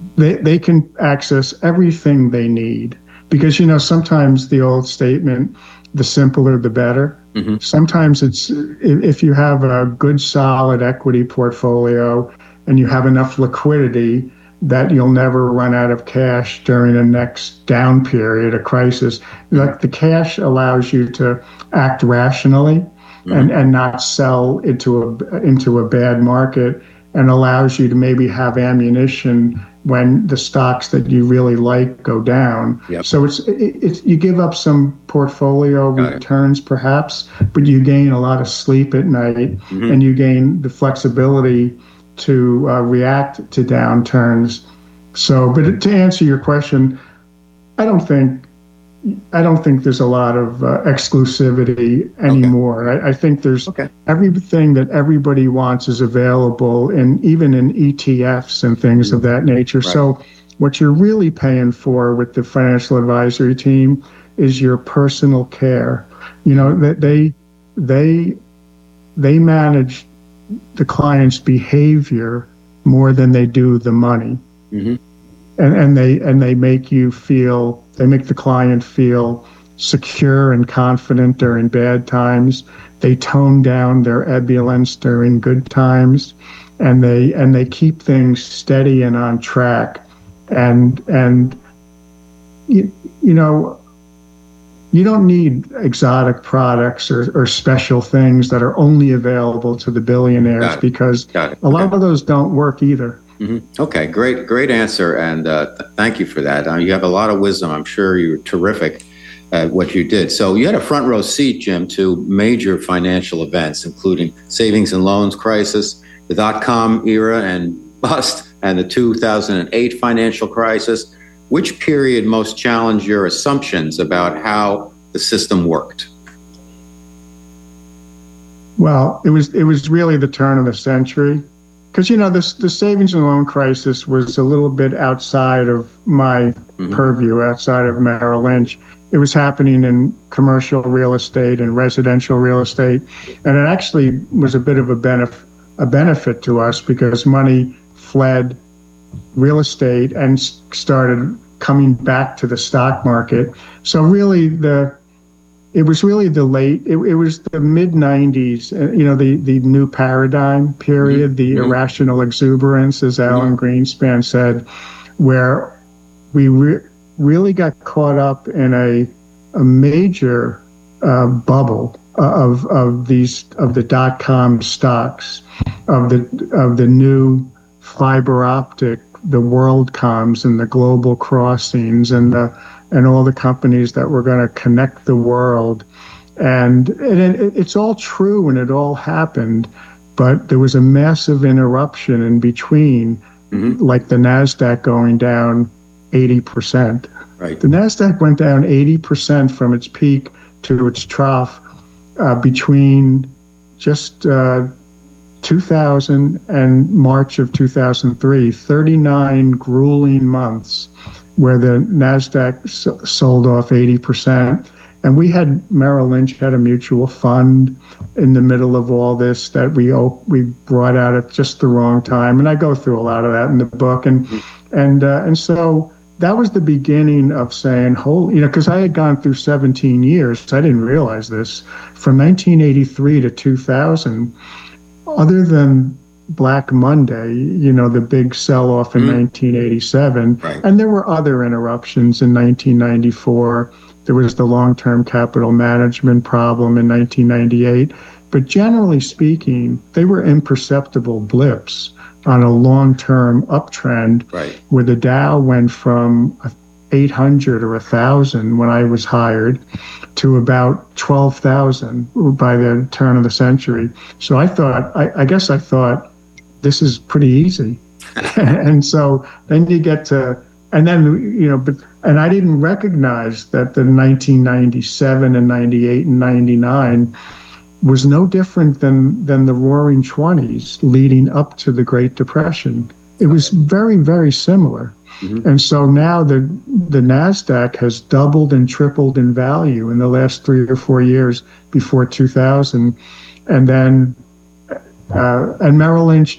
they can access everything they need because, sometimes the old statement, the simpler, the better. Mm-hmm. Sometimes it's if you have a good, solid equity portfolio and you have enough liquidity that you'll never run out of cash during the next down period, a crisis. Like the cash allows you to act rationally and not sell into a bad market, and allows you to maybe have ammunition when the stocks that you really like go down. Yep. So it's you give up some portfolio returns perhaps, but you gain a lot of sleep at night, and you gain the flexibility to react to downturns. So, but to answer your question, I don't think there's a lot of exclusivity anymore. I think there's everything that everybody wants is available, and even in ETFs and things of that nature. Right. So what you're really paying for with the financial advisory team is your personal care. That they manage the client's behavior more than they do the money. Mm-hmm. And they make the client feel secure and confident during bad times. They tone down their ebullience during good times, and they keep things steady and on track. And you don't need exotic products or special things that are only available to the billionaires, because a lot of those don't work either. Mm-hmm. Okay, great answer, and thank you for that. You have a lot of wisdom. I'm sure you're terrific at what you did. So you had a front row seat, Jim, to major financial events, including savings and loans crisis, the dot-com era and bust, and the 2008 financial crisis. Which period most challenged your assumptions about how the system worked? Well, it was really the turn of the century. Because, the savings and loan crisis was a little bit outside of my purview, outside of Merrill Lynch. It was happening in commercial real estate and residential real estate. And it actually was a bit of a benefit to us, because money fled real estate and started coming back to the stock market. So really it was the mid-90s, the new paradigm period, the irrational exuberance, as Alan Greenspan said, where we really got caught up in a major bubble of the dot-com stocks, of the new fiber optic, the WorldComs and the Global Crossings and all the companies that were going to connect the world. And it's all true and it all happened, but there was a massive interruption in between, like the NASDAQ going down 80%. Right. The NASDAQ went down 80% from its peak to its trough between just 2000 and March of 2003, 39 grueling months where the NASDAQ sold off 80%. And Merrill Lynch had a mutual fund in the middle of all this that we brought out at just the wrong time. And I go through a lot of that in the book. And so that was the beginning of saying, because I had gone through 17 years. So I didn't realize this. From 1983 to 2000, other than Black Monday, the big sell-off in 1987, and there were other interruptions in 1994. There was the long-term capital management problem in 1998. But generally speaking, they were imperceptible blips on a long-term uptrend, where the Dow went from 800 or 1,000 when I was hired to about 12,000 by the turn of the century. So I guess I thought, this is pretty easy. And so then you get to, and I didn't recognize that the 1997 and 98 and 99 was no different than the Roaring 20s leading up to the Great Depression. It was very, very similar. And so now the NASDAQ has doubled and tripled in value in the last 3 or 4 years before 2000. And then and Merrill Lynch